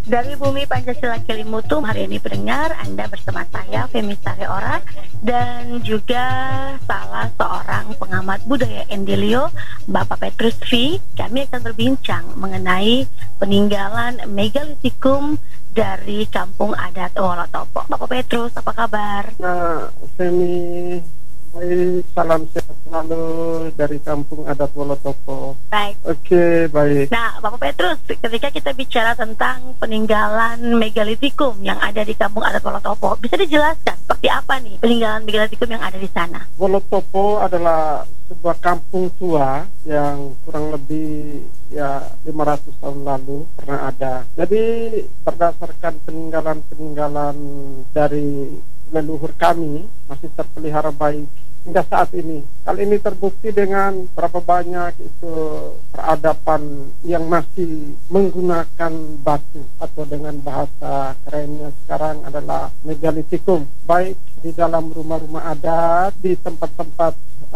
Dari Bumi Pancasila Kelimutu, hari ini pendengar Anda bersama saya Femi Sareora dan juga salah seorang pengamat budaya Endilio, Bapak Petrus V. Kami akan berbincang mengenai peninggalan megalitikum dari kampung adat Wolotopo. Bapak Petrus, apa kabar? Nah, Femi, baik, salam sehat selalu dari kampung adat Wolotopo. Baik. Oke, baik. Nah, Bapak Petrus, ketika kita bicara tentang peninggalan megalitikum yang ada di kampung adat Wolotopo, bisa dijelaskan seperti apa nih peninggalan megalitikum yang ada di sana? Wolotopo adalah sebuah kampung tua yang kurang lebih 500 tahun lalu pernah ada. Jadi berdasarkan peninggalan-peninggalan dari leluhur kami masih terpelihara baik hingga saat ini. Hal ini terbukti dengan berapa banyak itu peradaban yang masih menggunakan batu atau dengan bahasa kerennya sekarang adalah megalitikum, baik di dalam rumah-rumah adat, di tempat-tempat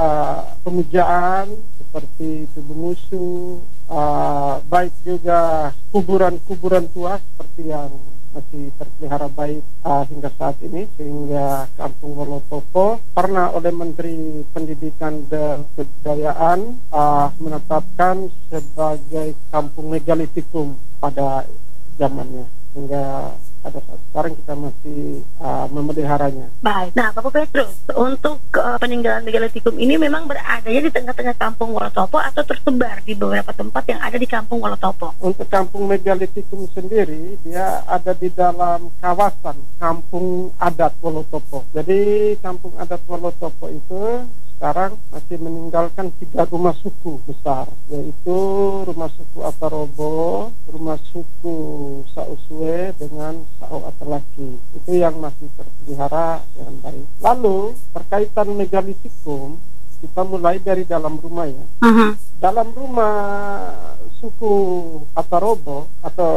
pemujaan seperti tubuh musuh, baik juga kuburan-kuburan tua seperti yang masih terpelihara baik hingga saat ini, sehingga kampung Wolotopo pernah oleh Menteri Pendidikan dan Kebudayaan menetapkan sebagai kampung megalitikum pada zamannya, hingga pada saat sekarang kita masih memeliharanya. Baik. Nah, Bapak Petrus, untuk peninggalan megalitikum ini memang beradanya di tengah-tengah kampung Wolotopo atau tersebar di beberapa tempat yang ada di kampung Wolotopo? Untuk kampung megalitikum sendiri, dia ada di dalam kawasan kampung adat Wolotopo. Jadi kampung adat Wolotopo itu sekarang masih meninggalkan 3 rumah suku besar, yaitu rumah suku Atarobo, rumah suku Sausue dengan Sao Atalaki. Itu yang masih terpelihara dengan baik. Lalu berkaitan megalitikum, kita mulai dari dalam rumah ya. Dalam rumah suku Atarobo atau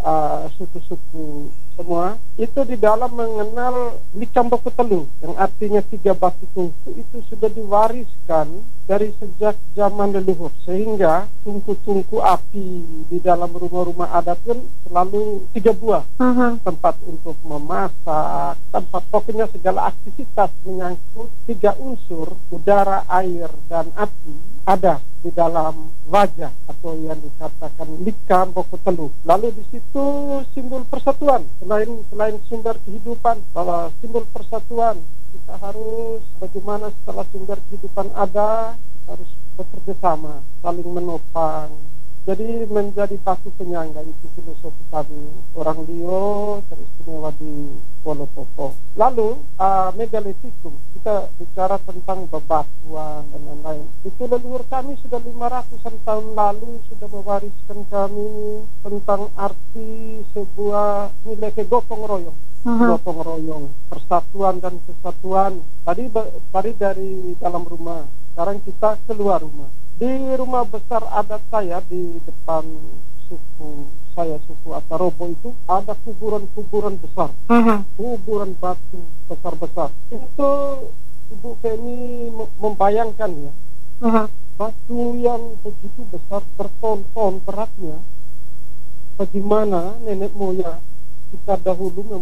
suku-suku semua itu di dalam mengenal likam boku telu, yang artinya 3 batu tungku. Itu sudah diwariskan dari sejak zaman leluhur, sehingga tungku-tungku api di dalam rumah-rumah adat kan selalu 3 buah. Tempat untuk memasak, tempat pokoknya segala aktivitas menyangkut 3 unsur, udara, air, dan api, ada di dalam wajah atau yang dikatakan likam boku telu. Lalu di situ simbol persatuan, selain sumber kehidupan, bahwa simbol persatuan kita harus bagaimana setelah sumber kehidupan ada, kita harus bekerja sama, saling menopang. Jadi menjadi batu penyangga, itu filosofi kami orang Lio teristimewa di Wolotopo. Lalu megalitikum, kita bicara tentang bebatuan dan lain-lain. Itu leluhur kami sudah 500-an tahun lalu sudah mewariskan kami tentang arti sebuah nilai gotong royong. Gotong royong, persatuan dan kesatuan. Tadi dari dalam rumah, sekarang kita keluar rumah. Di rumah besar adat saya di depan suku saya, suku Atarobo, itu ada kuburan-kuburan besar, kuburan batu besar-besar. Itu Ibu Femi membayangkan ya, batu yang begitu besar berton-ton beratnya, bagaimana nenek moyang kita dahulu